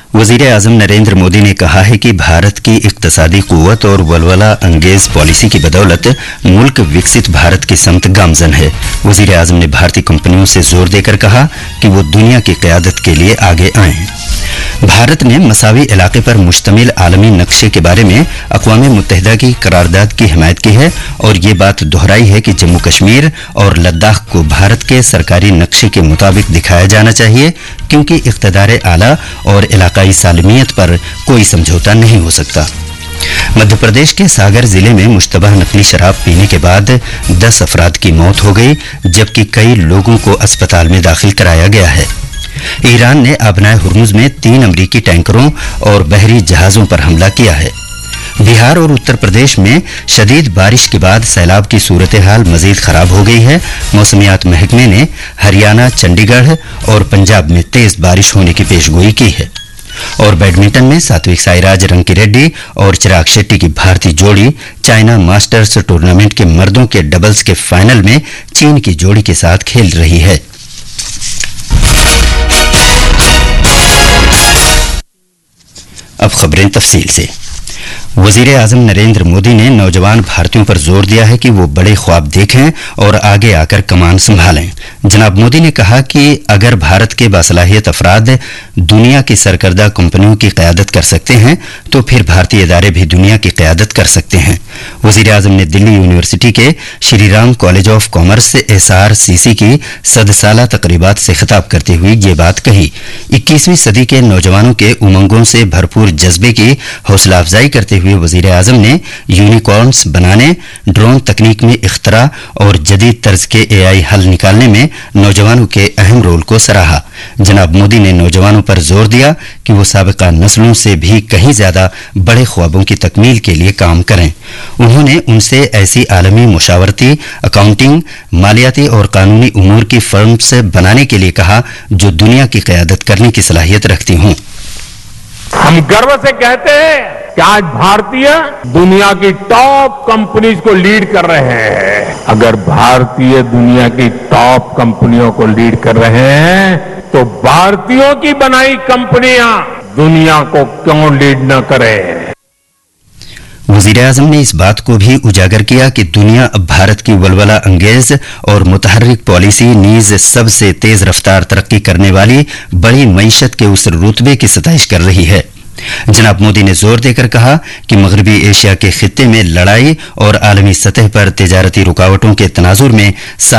वजीर आजम नरेंद्र मोदी ने कहा है कि भारत की इक्तसादी कुव्वत और वलवला अंगेज पॉलिसी की बदौलत मुल्क विकसित भारत की समत गामजन है। वजीर आजम ने भारतीय कंपनियों से जोर देकर कहा कि वो दुनिया की क़यादत के लिए आगे आएं। भारत ने मसावी इलाके पर मुश्तमिल आलमी नक्शे के बारे में अक़वाम मुत्तहिदा की करारदाद की हिमायत की है और ये बात दोहराई है कि जम्मू कश्मीर और लद्दाख को भारत के सरकारी नक्शे के मुताबिक दिखाया जाना चाहिए, क्योंकि इक़्तिदार आला और इलाकाई सालमियत पर कोई समझौता नहीं हो सकता। मध्य प्रदेश के सागर जिले में मुश्तबह नकली शराब पीने के बाद 10 अफराद की मौत हो गई, जबकि कई लोगों को अस्पताल में दाखिल कराया गया है। ईरान ने आबनाए हुर्मुज में 3 अमरीकी टैंकरों और बहरी जहाज़ों पर हमला किया है। बिहार और उत्तर प्रदेश में शदीद बारिश के बाद सैलाब की सूरत हाल मजीद खराब हो गई है। मौसमियात महकमे ने हरियाणा, चंडीगढ़ और पंजाब में तेज बारिश होने की पेशगोई की है। और बैडमिंटन में सात्विक साईराज रंकीरेड्डी और चिराग शेट्टी की भारतीय जोड़ी चाइना मास्टर्स टूर्नामेंट के मर्दों के डबल्स के फाइनल में चीन की जोड़ी के साथ खेल रही है। अब खबरें तफसील से। वजीर आजम नरेंद्र मोदी ने नौजवान भारतीयों पर जोर दिया है कि वो बड़े ख्वाब देखें और आगे आकर कमान संभालें। जनाब मोदी ने कहा कि अगर भारत के बासलाहियत अफराद दुनिया की सरकर्दा कंपनियों की क़यादत कर सकते हैं तो फिर भारतीय इदारे भी दुनिया की क़यादत कर सकते हैं। वजीर आजम ने दिल्ली यूनिवर्सिटी के Shriram college of commerce SRCC की 100 साला तकरीबात से खिताब करते हुए ये बात कही। 21वीं सदी के नौजवानों के उमंगों से भरपूर जज्बे की हौसला अफजाई करते हुए वजीर आजम ने यूनिकॉर्न्स बनाने, ड्रोन तकनीक में इख्तरा और जदीद तर्ज के AI हल निकालने में नौजवानों के अहम रोल को सराहा। जनाब मोदी ने नौजवानों पर जोर दिया कि वो साबिका नस्लों से भी कहीं ज्यादा बड़े ख्वाबों की तकमील के लिए काम करें। उन्होंने उनसे ऐसी आलमी मुशावरती, अकाउंटिंग, मालियाती और कानूनी उमूर की फर्म्स बनाने के लिए कहा जो दुनिया की क़यादत करने की सलाहियत रखती हों। हम गर्व से कहते हैं कि आज भारतीय दुनिया की टॉप कंपनीज को लीड कर रहे हैं। अगर भारतीय दुनिया की टॉप कंपनियों को लीड कर रहे हैं तो भारतीयों की बनाई कंपनियां दुनिया को क्यों लीड न करें। वजीर आजम ने इस बात को भी उजागर किया कि दुनिया अब भारत की वलवला अंगेज और मुतहर्रिक पॉलिसी नीज सबसे तेज रफ्तार तरक्की करने वाली बड़ी मईशत के उस रुतबे की सताइश कर रही है। जनाब मोदी ने जोर देकर कहा कि मगरबी एशिया के खित्ते में लड़ाई और आलमी सतह पर तिजारती रुकावटों के तनाजुर में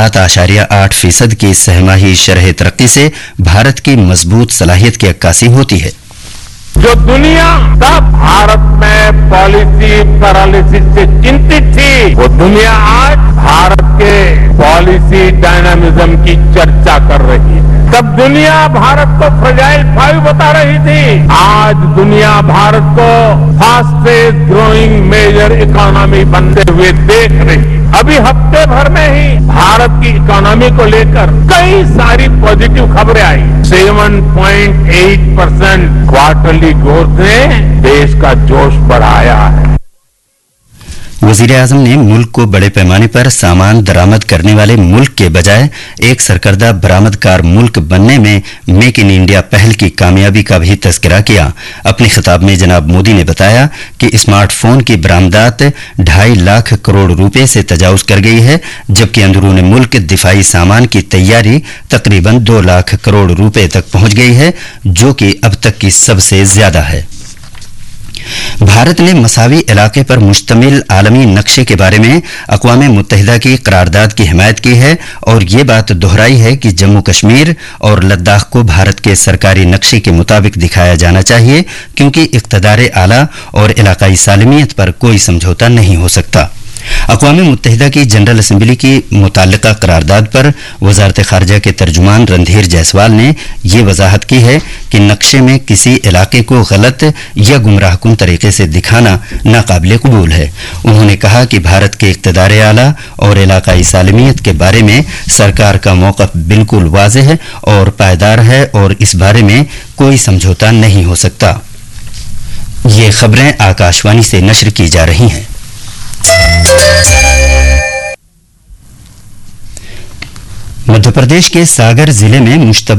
7.8% की सहमाही शरह तरक्की से भारत की मजबूत सलाहियत की अक्कासी होती है। जो दुनिया तब भारत में पॉलिसी पैरालिसिस से चिंतित थी, वो दुनिया आज भारत के पॉलिसी डायनामिज्म की चर्चा कर रही है। तब दुनिया भारत को फ्रजाइल 5 बता रही थी, आज दुनिया भारत को फास्टेस्ट ग्रोइंग मेजर इकोनॉमी बनते हुए देख रही है। अभी हफ्ते भर में ही भारत की इकोनॉमी को लेकर कई सारी पॉजिटिव खबरें आई। 7.8% क्वार्टरली ग्रोथ ने देश का जोश बढ़ाया है। वजीर आजम ने मुल्क को बड़े पैमाने पर सामान दरामद करने वाले मुल्क के बजाय एक सरकर्दा बरामदकार मुल्क बनने में मेक इन इंडिया पहल की कामयाबी का भी तस्करा किया। अपने खिताब में जनाब मोदी ने बताया कि स्मार्टफोन की बरामदात 2.5 लाख करोड़ रुपए से तजावुज कर गई है, जबकि अंदरूनी मुल्क दिफाई सामान की तैयारी तकरीबन 2 लाख करोड़ रुपए तक पहुंच गई है, जो कि अब तक की सबसे ज्यादा है। भारत ने मसावी इलाके पर मुश्तमिल आलमी नक्शे के बारे में अक़वाम मुत्तहिदा की करारदाद की हिमायत की है और ये बात दोहराई है कि जम्मू कश्मीर और लद्दाख को भारत के सरकारी नक्शे के मुताबिक दिखाया जाना चाहिए, क्योंकि इक़्तिदार आला और इलाकाई सालमियत पर कोई समझौता नहीं हो सकता। अक़वाम मुत्तहिदा की जनरल असम्बली की मुताल्लिका करारदाद पर वज़ारत ख़ारिजा के तर्जुमान रणधीर जायसवाल ने ये वजाहत की है कि नक्शे में किसी इलाके को गलत या गुमराहकुन तरीके से दिखाना नाकाबिले कबूल है। उन्होंने कहा कि भारत के इक़्तिदार आला और इलाकाई सालमियत के बारे में सरकार का मौक़िफ़ बिल्कुल वाज़ेह और पायदार है और इस बारे में कोई समझौता नहीं हो सकता। ये खबरें आकाशवाणी से नश्र की जा रही हैं। मध्य प्रदेश के सागर जिले में मुश्तबा